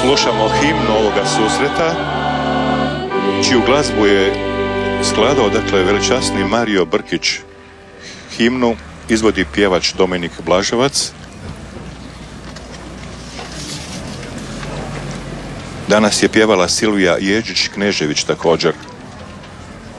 Slušamo himnu ovoga susreta, čiju glazbu je skladao, dakle, veličasni Mario Brkić. Himnu izvodi pjevač Dominik Blaževac. Danas je pjevala Silvija Jeđić-Knežević također.